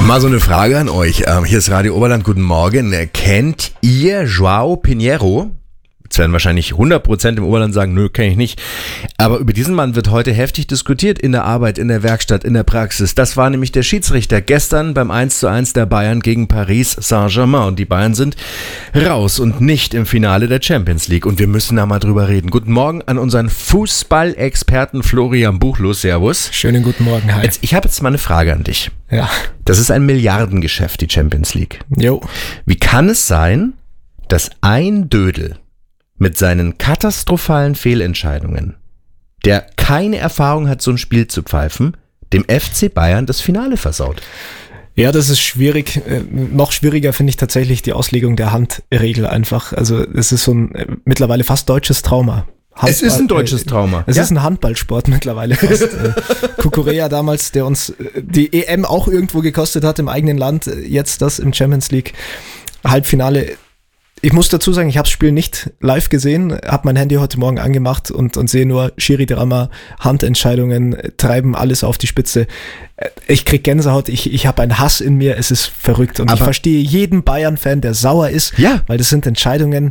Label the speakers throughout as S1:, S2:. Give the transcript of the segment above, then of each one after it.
S1: Mal so eine Frage an euch. Hier ist Radio Oberland, guten Morgen. Kennt ihr João Pinheiro? Jetzt werden wahrscheinlich 100% im Oberland sagen, nö, kenne ich nicht. Aber über diesen Mann wird heute heftig diskutiert in der Arbeit, in der Werkstatt, in der Praxis. Das war nämlich der Schiedsrichter gestern beim 1:1 der Bayern gegen Paris Saint-Germain. Und die Bayern sind raus und nicht im Finale der Champions League. Und wir müssen da mal drüber reden. Guten Morgen an unseren Fußballexperten Florian Buchlos. Servus.
S2: Schönen guten Morgen, hi.
S1: Ich habe jetzt mal eine Frage an dich.
S2: Ja.
S1: Das ist ein Milliardengeschäft, die Champions League.
S2: Jo.
S1: Wie kann es sein, dass ein Dödel mit seinen katastrophalen Fehlentscheidungen, der keine Erfahrung hat, so ein Spiel zu pfeifen, dem FC Bayern das Finale versaut?
S2: Ja, das ist schwierig. Noch schwieriger finde ich tatsächlich die Auslegung der Handregel einfach. Also es ist so ein mittlerweile fast deutsches Trauma.
S1: Es ist ein deutsches Trauma.
S2: Es ist ein Handballsport mittlerweile fast. Kukurea damals, der uns die EM auch irgendwo gekostet hat im eigenen Land, jetzt das im Champions League Halbfinale. Ich muss dazu sagen, ich habe das Spiel nicht live gesehen, habe mein Handy heute Morgen angemacht und sehe nur Schiri-Drama, Handentscheidungen, treiben alles auf die Spitze. Ich krieg Gänsehaut, ich habe einen Hass in mir, es ist verrückt. Und ich verstehe jeden Bayern-Fan, der sauer ist, weil das sind Entscheidungen,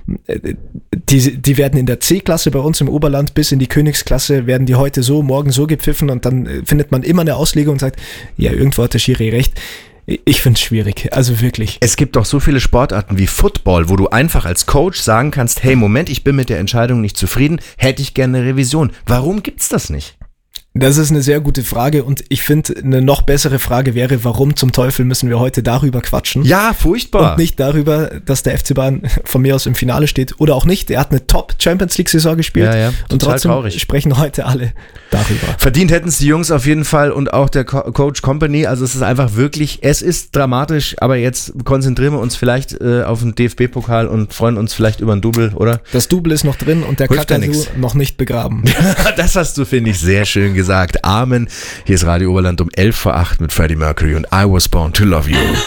S2: die werden in der C-Klasse bei uns im Oberland bis in die Königsklasse, werden die heute so, morgen so gepfiffen und dann findet man immer eine Auslegung und sagt, ja, irgendwo hat der Schiri recht. Ich finde es schwierig, also wirklich.
S1: Es gibt doch so viele Sportarten wie Football, wo du einfach als Coach sagen kannst, hey, Moment, ich bin mit der Entscheidung nicht zufrieden, hätte ich gerne eine Revision. Warum gibt's das nicht?
S2: Das ist eine sehr gute Frage und ich finde, eine noch bessere Frage wäre, warum zum Teufel müssen wir heute darüber quatschen?
S1: Ja, furchtbar.
S2: Und nicht darüber, dass der FC Bayern von mir aus im Finale steht oder auch nicht. Er hat eine Top-Champions-League-Saison gespielt und trotzdem traurig. Sprechen heute alle darüber.
S1: Verdient hätten es die Jungs auf jeden Fall und auch der Coach Company. Also es ist einfach wirklich, es ist dramatisch, aber jetzt konzentrieren wir uns vielleicht auf den DFB-Pokal und freuen uns vielleicht über ein Double, oder?
S2: Das Double ist noch drin und der Kakadu noch nicht begraben.
S1: Das hast du, finde ich, sehr schön gesagt. Amen. Hier ist Radio Oberland um 7:11 mit Freddie Mercury und I Was Born to Love You.